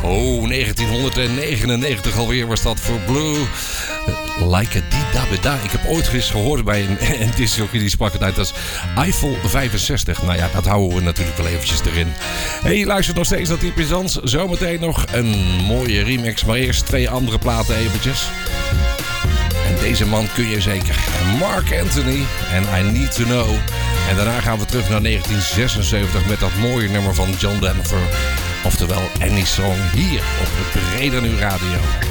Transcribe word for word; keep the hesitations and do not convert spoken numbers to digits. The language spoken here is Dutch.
Oh, negentienhonderdnegenennegentig alweer was dat voor Blue. Like a Di-Da-Be-Da. Ik heb ooit eens gehoord bij een, een discjockey die sprak het uit als Eiffel vijfenzestig. Nou ja, dat houden we natuurlijk wel eventjes erin. Hey, je luistert nog steeds naar Typisch Dans. Zometeen nog een mooie remix, maar eerst twee andere platen eventjes. En deze man kun je zeker. Mark Anthony en I Need To Know. En daarna gaan we terug naar negentien zesenzeventig met dat mooie nummer van John Denver. Oftewel Any Song hier op de Breda Nu Radio.